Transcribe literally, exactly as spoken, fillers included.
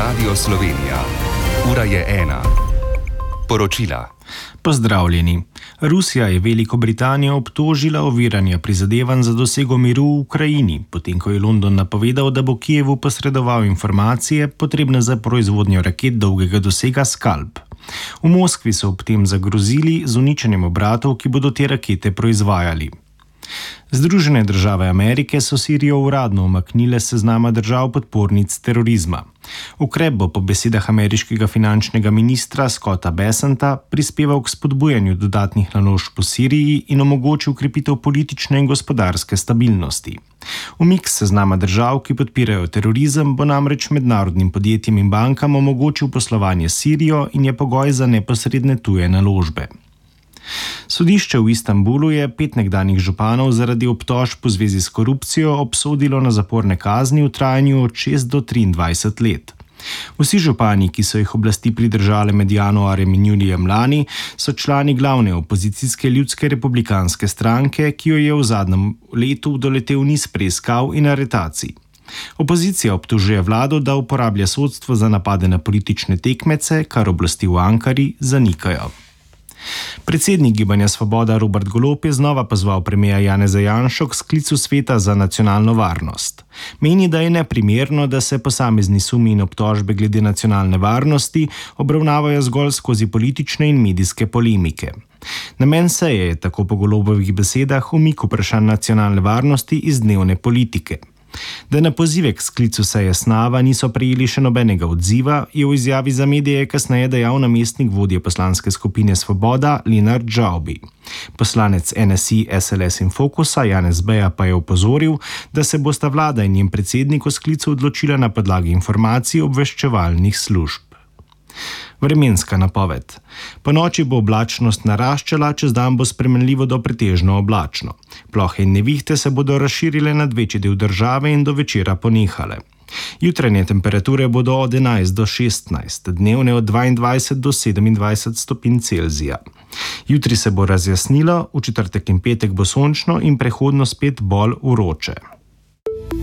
Radio Slovenija. Ura je ena. Poročila. Pozdravljeni. Rusija je Veliko Britanijo obtožila oviranja prizadevanj za dosego miru v Ukrajini, potem ko je London napovedal, da bo Kijevu posredoval informacije, potrebne za proizvodnjo raket dolgega dosega Scalp. V Moskvi so ob tem zagrozili z uničenjem obratov, ki bodo te rakete proizvajali. Združene države Amerike so Sirijo uradno umaknile s seznama držav podpornic terorizma. Ukrep bo po besedah ameriškega finančnega ministra Scotta Bessenta prispeval k spodbujanju dodatnih naložb v Siriji in omogočil krepitev politične in gospodarske stabilnosti. Umik s seznama držav, ki podpirajo terorizem, bo namreč mednarodnim podjetjem in bankam omogočil poslovanje s Sirijo in je pogoj za neposredne tuje naložbe. Sodišče v Istanbulu je pet nekdanjih županov zaradi obtožb v zvezi s korupcijo obsodilo na zaporne kazni v trajanju od šest do triindvajset let. Vsi župani, ki so jih oblasti pridržale med januarjem in julijem lani, so člani glavne opozicijske Ljudske republikanske stranke, ki jo je v zadnjem letu doletel niz preiskav in aretacij. Opozicija obtožuje vlado, da uporablja sodstvo za napade na politične tekmece, kar oblasti v Ankari zanikajo. Predsednik Gibanja Svoboda Robert Golob je znova pozval premierja Janeza Janšo k sklicu sveta za nacionalno varnost. Meni, da je neprimerno, da se posamezni sumi in obtožbe glede nacionalne varnosti obravnavajo zgolj skozi politične in medijske polemike. Namen seje je tako po Golobovih besedah umik vprašanj nacionalne varnosti iz dnevne politike. Da na pozive k sklicu seje SNAVA niso prejeli še nobenega odziva, je v izjavi za medije kasneje dejal namestnik vodje poslanske skupine Svoboda Lenart Žavbi. Poslanec N S I, S L S in Fokusa Janez Beja pa je opozoril, da se bosta vlada in njen predsednik o sklicu odločila na podlagi informacij obveščevalnih služb. Vremenska napoved. Po noči bo oblačnost naraščala, čez dan bo spremenljivo do pretežno oblačno. Plohe in nevihte se bodo razširile nad večji del države in do večera ponehale. Jutranje temperature bodo od enajst do šestnajst, dnevne od dvaindvajset do sedemindvajset stopinj Celzija. Jutri se bo razjasnilo, v četrtek in petek bo sončno in prehodno spet bolj vroče.